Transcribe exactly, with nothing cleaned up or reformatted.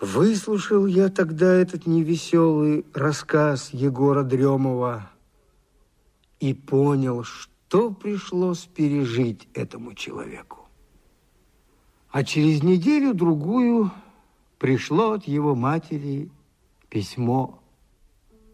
Выслушал я тогда этот невеселый рассказ Егора Дремова и понял, что пришлось пережить этому человеку. А через неделю-другую пришло от его матери письмо.